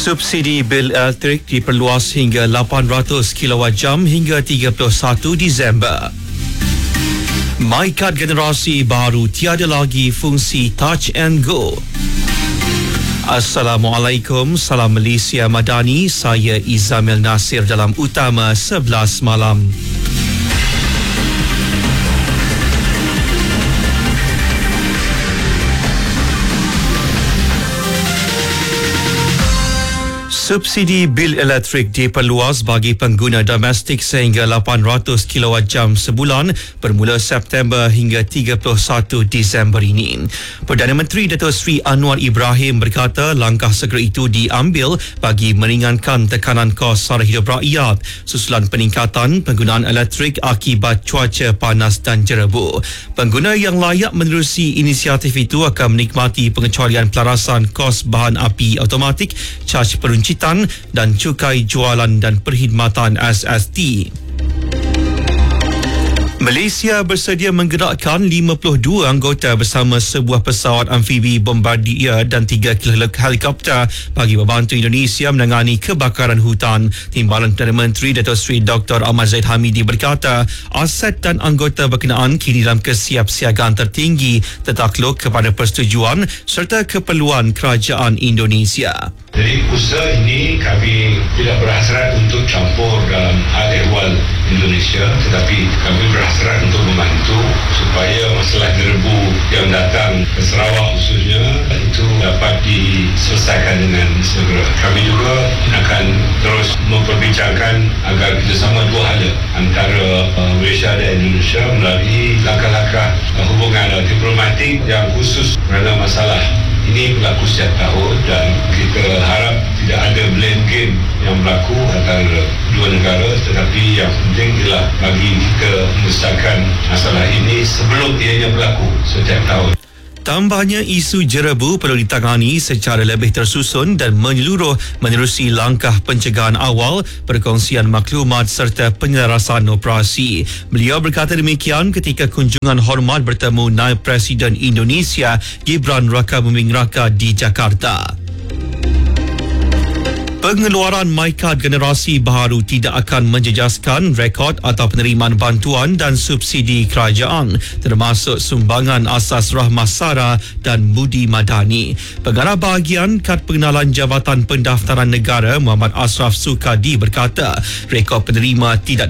Subsidi bil elektrik diperluas hingga 800 kWh hingga 31 Disember. MyCard generasi baru tiada lagi fungsi Touch and Go. Assalamualaikum, salam Malaysia Madani, saya Izamil Nasir dalam Utama 11 malam. Subsidi bil elektrik diperluas bagi pengguna domestik sehingga 800 kWh sebulan bermula September hingga 31 Disember ini. Perdana Menteri Datuk Seri Anwar Ibrahim berkata langkah segera itu diambil bagi meringankan tekanan kos sara hidup rakyat susulan peningkatan penggunaan elektrik akibat cuaca panas dan jerebu. Pengguna yang layak menerusi inisiatif itu akan menikmati pengecualian pelarasan kos bahan api automatik, caj peruncitan dan cukai jualan dan perkhidmatan SST. Malaysia bersedia menggerakkan 52 anggota bersama sebuah pesawat amfibi bombardier dan 3 helikopter bagi membantu Indonesia menangani kebakaran hutan. Timbalan Perdana Menteri Datuk Seri Dr. Ahmad Zahid Hamidi berkata, aset dan anggota berkenaan kini dalam kesiapsiagaan tertinggi tertakluk kepada persetujuan serta keperluan kerajaan Indonesia. Jadi usaha ini kami tidak berhasrat untuk campur dalam hal ehwal Indonesia, tetapi kami berhasrat untuk membantu supaya masalah derebu yang datang ke Sarawak khususnya itu dapat diselesaikan dengan segera. Kami juga akan terus memperbincangkan agar kerjasama dua hala antara Malaysia dan Indonesia melalui langkah-langkah hubungan diplomatik yang khusus kerana masalah ini berlaku setiap tahun dan kita harap tidak ada blame game yang berlaku antara dua negara, tetapi yang penting ialah bagi kita menyelesaikan masalah ini sebelum ianya berlaku setiap tahun. Tambahnya, isu jerebu perlu ditangani secara lebih tersusun dan menyeluruh menerusi langkah pencegahan awal, perkongsian maklumat serta penyelarasan operasi. Beliau berkata demikian ketika kunjungan hormat bertemu Naib Presiden Indonesia Gibran Rakabuming Raka di Jakarta. Pengeluaran MyCard generasi baru tidak akan menjejaskan rekod atau penerimaan bantuan dan subsidi kerajaan termasuk sumbangan asas rahmah sara dan budi madani. Pengarah bahagian Kad Pengenalan Jabatan Pendaftaran Negara Muhammad Ashraf Sukadi berkata rekod penerima tidak